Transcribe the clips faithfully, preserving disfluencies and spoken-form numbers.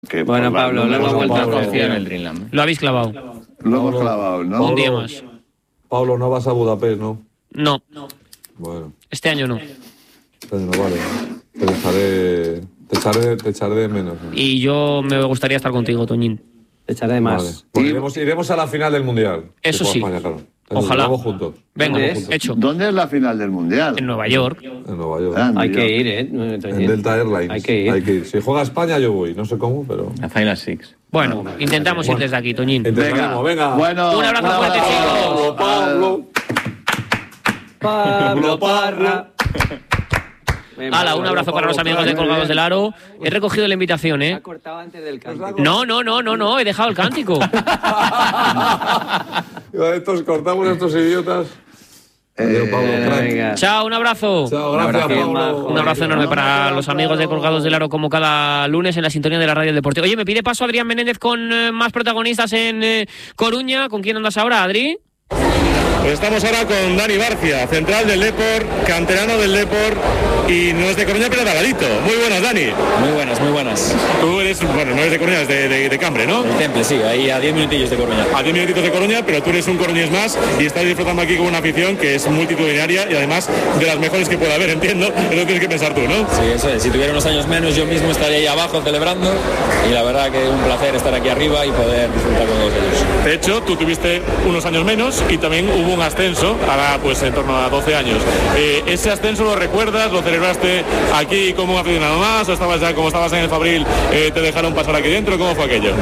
Que bueno, por Pablo, la, lo hemos vuelto a confiar en el Dreamland. Lo habéis clavado. Lo hemos clavado, ¿no? Un día más. Pablo, no vas a Budapest, ¿no? No. Bueno. Este año no. Este año no, vale. Te dejaré, te echaré, te echaré de menos. ¿no? Y yo me gustaría estar contigo, Toñín. Te echaré de más. Vale. Bueno, iremos, iremos a la final del Mundial. Eso sí. España, claro. Ojalá. Vamos juntos. Venga, ¿Dónde es? juntos. Hecho. ¿Dónde es la final del Mundial? En Nueva York. En Nueva York. Ah, Hay yo. que ir, ¿eh? En Delta Airlines. Hay que ir. Hay que ir. Si juega España, yo voy. No sé cómo, pero. La Final Six. Bueno, intentamos ir desde aquí, Toñín. Intentaremos, venga. Bueno, Un abrazo fuerte, chicos. Pablo, Pablo. Pablo Parra. Hala, un abrazo para los amigos de Colgados del Aro. He recogido la invitación, ¿eh? Ha cortado antes del canto. No, no, no, no, no, he dejado el cántico. Estos cortamos a estos idiotas. Eh, Adiós, Pablo, crack. Venga. Chao, un abrazo. Chao, gracias, Pablo. Un abrazo enorme para los amigos de Colgados del Aro, como cada lunes en la sintonía de la radio del deporte. Oye, me pide paso Adrián Menéndez con eh, más protagonistas en eh, Coruña. ¿Con quién andas ahora, Adri? Pues estamos ahora con Dani Barcia, central del Depor, canterano del Depor, y no es de Coruña, pero de Agadito. Muy buenas, Dani. Muy buenas, muy buenas. Tú eres, bueno, no eres de Coruña, eres de, de, de Cambre, ¿no? El Temple, sí, ahí a diez minutillos de Coruña. A diez minutitos de Coruña, pero tú eres un coruñés más y estás disfrutando aquí con una afición que es multitudinaria y además de las mejores que pueda haber, entiendo. Eso tienes que pensar tú, ¿no? Sí, eso es. Si tuviera unos años menos, yo mismo estaría ahí abajo celebrando, y la verdad que es un placer estar aquí arriba y poder disfrutar con todos ellos. De hecho, tú tuviste unos años menos y también hubo un ascenso, ahora pues en torno a doce años. Eh, ¿Ese ascenso lo recuerdas? ¿Lo celebraste aquí como un aficionado más? ¿O estabas ya, como estabas en el Fabril, eh, te dejaron pasar aquí dentro? ¿Cómo fue aquello?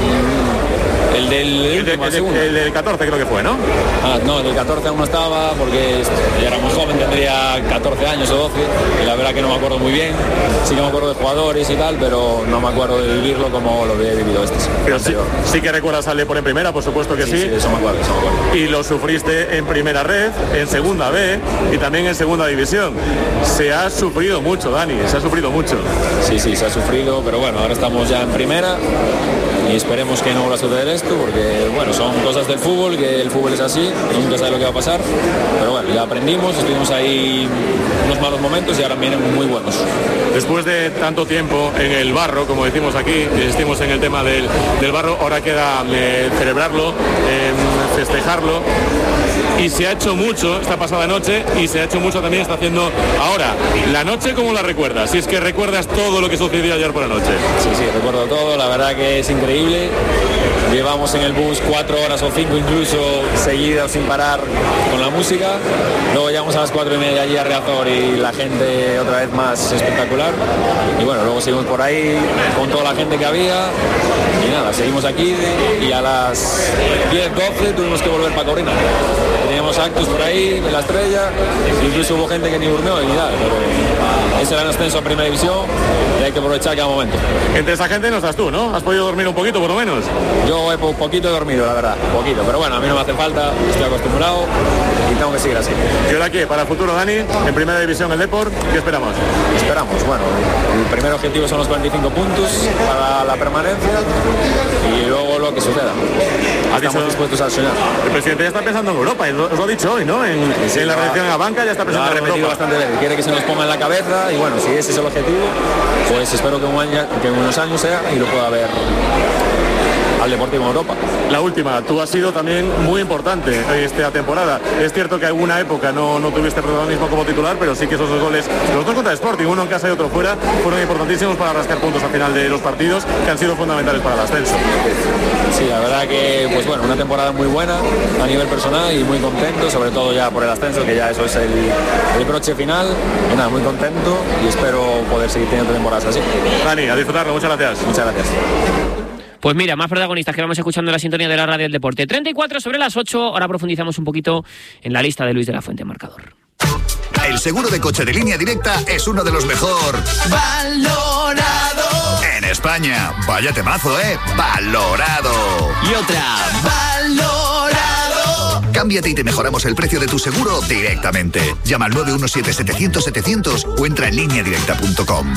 El del El, de- último, el de- segundo. el del catorce creo que fue, ¿no? Ah, no, del catorce aún no estaba porque ya era muy joven, tendría catorce años o doce, y la verdad que no me acuerdo muy bien. Sí que me acuerdo de jugadores y tal, pero no me acuerdo de vivirlo como lo había vivido este. Pero sí, anterior. sí que recuerdas al Depor en primera, por supuesto que sí. Sí, sí, eso me acuerdo, eso me acuerdo. Y lo sufriste en primera red, en segunda B y también en segunda división. Se ha sufrido mucho, Dani, se ha sufrido mucho. Sí, sí, se ha sufrido, pero bueno, ahora estamos ya en primera y esperemos que no vuelva a suceder esto, porque bueno, son cosas del fútbol, que el fútbol es así, nunca sabe lo que va a pasar, pero bueno, ya aprendimos, estuvimos ahí unos malos momentos y ahora vienen muy buenos. Después de tanto tiempo en el barro, como decimos aquí, insistimos en el tema del, del barro, ahora queda eh, celebrarlo, eh, festejarlo. Y se ha hecho mucho esta pasada noche y se ha hecho mucho también está haciendo ahora. La noche, ¿cómo la recuerdas? Si es que recuerdas todo lo que sucedió ayer por la noche. Sí, sí, recuerdo todo, la verdad que es increíble. Llevamos en el bus cuatro horas o cinco incluso seguidas sin parar con la música. Luego llegamos a las cuatro y media allí a Riazor y la gente otra vez más espectacular. Y bueno, luego seguimos por ahí con toda la gente que había. Y nada, seguimos aquí y a las diez, doce tuvimos que volver para Corina. Teníamos actos por ahí de la Estrella, incluso hubo gente que ni durmió ni nada, pero ese era el ascenso a Primera División y hay que aprovechar cada momento. Entre esa gente no estás tú, ¿no? ¿Has podido dormir un poquito por lo menos? Yo he po poquito he dormido, la verdad, poquito, pero bueno, a mí no me hace falta, estoy acostumbrado y tengo que seguir así. ¿Y ahora qué? Para el futuro, Dani, en Primera División el Depor, ¿qué esperamos? Esperamos, bueno, el primer objetivo son los cuarenta y cinco puntos para la permanencia y luego lo que suceda. Estamos dicho- dispuestos a soñar. El presidente ya está pensando en Europa, y lo- os lo ha dicho hoy, ¿no? En, Sí, en la lo ha- reacción a la banca ya está Lo ha pensando en repetido Europa. bastante veces, quiere que se nos ponga en la cabeza y bueno, si ese es el objetivo, pues espero que, un año, que en unos años sea y lo pueda ver al Deportivo en Europa. La última, tú has sido también muy importante esta temporada. Es cierto que en alguna época no, no tuviste protagonismo como titular, pero sí que esos dos goles, los dos contra Sporting, uno en casa y otro fuera, fueron importantísimos para rascar puntos al final de los partidos, que han sido fundamentales para el ascenso. Sí, la verdad que, pues bueno, una temporada muy buena a nivel personal y muy contento, sobre todo ya por el ascenso, que ya eso es el, el broche final. Y nada, muy contento y espero poder seguir teniendo temporadas así. Dani, a disfrutarlo, muchas gracias. Muchas gracias. Pues mira, más protagonistas que vamos escuchando en la sintonía de la radio del deporte. treinta y cuatro sobre las ocho, ahora profundizamos un poquito en la lista de Luis de la Fuente, marcador. El seguro de coche de Línea Directa es uno de los mejor valorado en España. Vaya temazo, ¿eh? Valorado. Y otra, valorado. Cámbiate y te mejoramos el precio de tu seguro directamente. Llama al nueve uno siete, setecientos, setecientos o entra en línea directa punto com.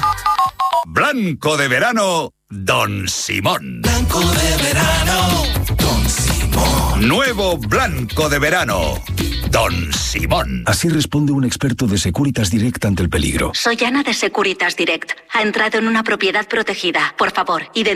Blanco de verano, Don Simón. Blanco de verano, Don Simón. Nuevo Blanco de verano, Don Simón. Así responde un experto de Securitas Direct ante el peligro. Soy Ana de Securitas Direct. Ha entrado en una propiedad protegida. Por favor, identifíquese.